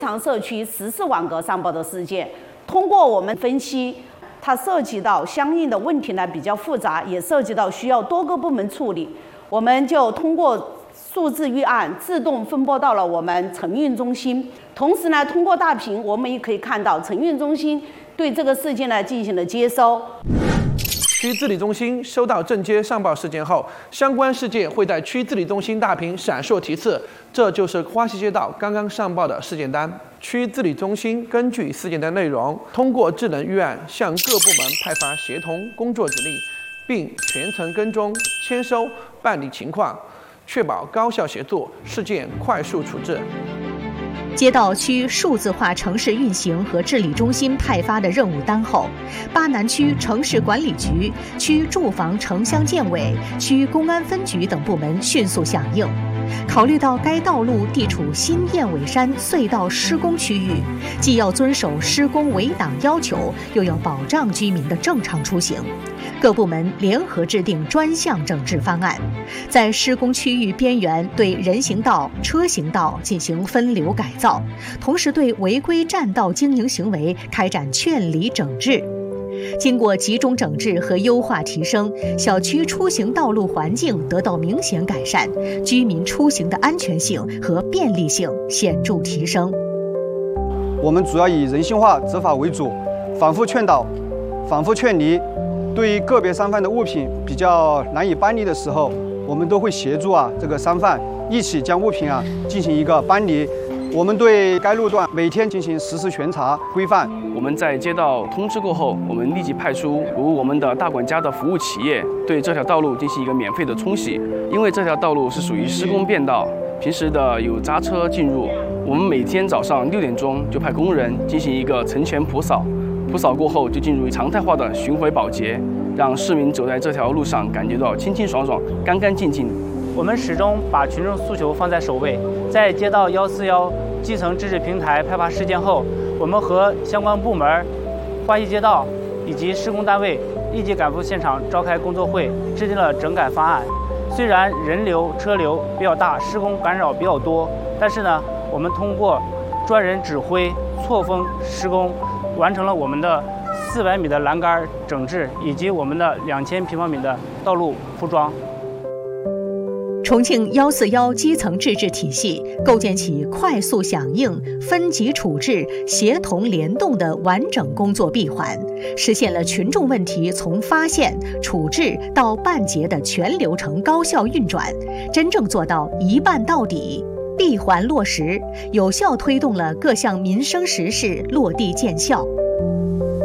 常社区14万个上报的事件，通过我们分析，它涉及到相应的问题呢比较复杂，也涉及到需要多个部门处理，我们就通过数字预案自动分拨到了我们承运中心。同时呢，通过大屏我们也可以看到承运中心对这个事件呢进行了接收。 区治理中心收到正接上报事件后，相关事件会在区治理中心大屏闪烁提示，这就是花溪街道刚刚上报的事件单。区治理中心根据事件的内容，通过智能预案向各部门派发协同工作指令，并全程跟踪签收办理情况，确保高效协作，事件快速处置。 接到区数字化城市运行和治理中心派发的任务单后，巴南区城市管理局、区住房城乡建委、区公安分局等部门迅速响应。考虑到该道路地处新燕尾山隧道施工区域，既要遵守施工围挡要求，又要保障居民的正常出行，各部门联合制定专项整治方案，在施工区域边缘对人行道、车行道进行分流改造，同时对违规占道经营行为开展劝离整治。经过集中整治和优化提升，小区出行道路环境得到明显改善，居民出行的安全性和便利性显著提升。 我们主要以人性化执法为主，反复劝导、反复劝离。对于个别商贩的物品比较难以搬离的时候，我们都会协助这个商贩一起将物品进行一个搬离。我们对该路段每天进行实时巡查规范。 我们在接到通知过后，我们立即派出如我们的大管家的服务企业对这条道路进行一个免费的冲洗，因为这条道路是属于施工便道，平时的有杂车进入，我们每天早上6点钟就派工人进行一个晨全普扫，普扫过后就进入常态化的巡回保洁，让市民走在这条路上感觉到清清爽爽、干干净净。 我们始终把群众诉求放在首位，在接到141基层自治平台派发事件后，我们和相关部门、花溪街道以及施工单位立即赶赴现场召开工作会，制定了整改方案。虽然人流、车流比较大，施工干扰比较多，但是呢，我们通过专人指挥、错峰施工，完成了我们的400米的栏杆整治，以及我们的2000平方米的道路铺装。 重庆141基层自治体系构建起快速响应、分级处置、协同联动的完整工作闭环，实现了群众问题从发现、处置到办结的全流程高效运转，真正做到一办到底。闭环落实，有效推动了各项民生实事落地见效。